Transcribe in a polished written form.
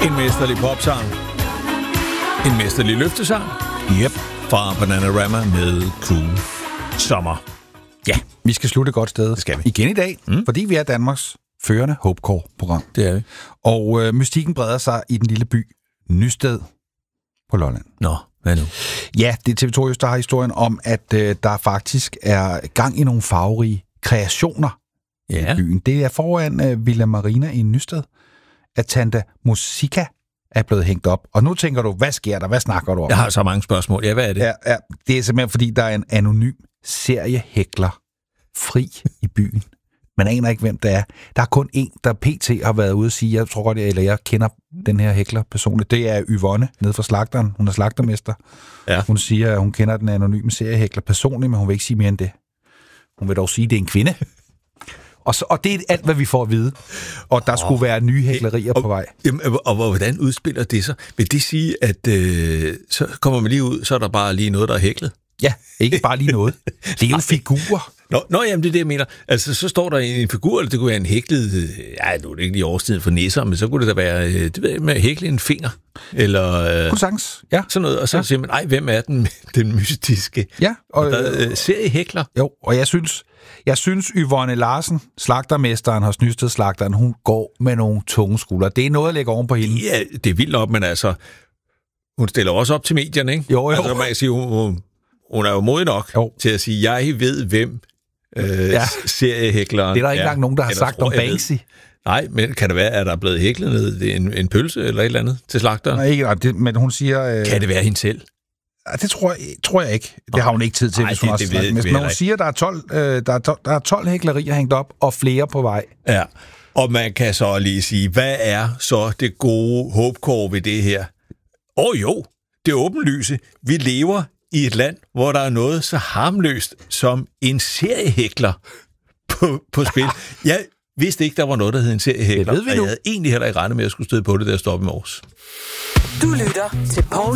En mesterlig popsang. En mesterlig løftesang. Yep. Fra Bananarama med Cool Sommer. Ja, vi skal slutte et godt sted. Det skal vi. Igen i dag, fordi vi er Danmarks førende Hopecore-program. Det er vi. Og mystikken breder sig i den lille by Nysted på Lolland. Nå, hvad nu? Ja, det er TV2 Øst, der har historien om, at der faktisk er gang i nogle farverige kreationer i byen. Det er foran Villa Marina i Nysted, at Tanta Musica er blevet hængt op. Og nu tænker du, hvad sker der? Hvad snakker du om? Jeg har så mange spørgsmål. Ja, hvad er det? Ja, det er simpelthen, fordi der er en anonym seriehækler fri i byen. Man aner ikke, hvem det er. Der er kun en, der pt. Har været ude at sige, jeg tror godt, jeg kender den her hækler personligt. Det er Yvonne nede fra slagteren. Hun er slagtermester. Ja. Hun siger, at hun kender den anonyme seriehækler personligt, men hun vil ikke sige mere end det. Hun vil dog sige, at det er en kvinde. Og det er alt, hvad vi får at vide. Og der skulle være nye hæklerier på vej. Og hvordan udspiller det sig? Vil det sige, at så kommer man lige ud, så er der bare lige noget, der er hæklet? Ja, ikke bare lige noget. Det er jo figurer. Nå, jamen det er det, jeg mener. Altså, så står der en figur, eller det kunne være en hæklet... Ja, nu er det ikke lige årstiden for nisser, men så kunne det da være, det ved jeg, med at hækle en finger. Eller... Kursans, ja. Sådan noget, og så siger man, hvem er den mystiske? Ja. Og seriehækler? Jo, og jeg synes Yvonne Larsen, slagtermesteren hos Nysted Slagteren, hun går med nogle tunge skuldre. Det er noget at lægge oven på hende. Ja, det er vildt nok, men altså... Hun stiller også op til medierne, ikke? Jo. Altså, man kan sige, hun er jo modig nok til at sige, jeg ved, hvem seriehækleren er. Det er der ikke engang nogen, der har sagt om Banksy. Nej, men kan det være, at der er blevet hæklet ned en pølse eller et eller andet til slagteren? Nej, ikke, men hun siger... Kan det være hende selv? Det tror jeg ikke. Det har hun ikke tid til, hvis hun også slagter. Men hun siger, at der er 12 hæklerier hængt op, og flere på vej. Ja, og man kan så lige sige, hvad er så det gode Hopecore ved det her? Jo, det er åbenlyse. Vi lever i et land, hvor der er noget så harmløst som en seriehækler på spil. Jeg vidste ikke, der var noget, der hed en seriehækler. Det ved vi nu. Og jeg havde egentlig heller ikke regnet med, at jeg skulle støde på det, der stoppe i morges. Du lytter til Poul